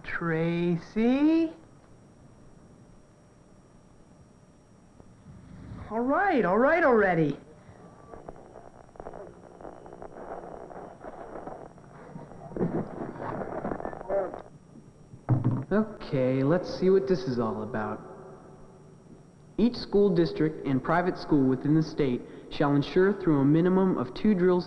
Tracy? All right already. Okay, let's see what this is all about. Each school district and private school within the state shall ensure through a minimum of 2 drills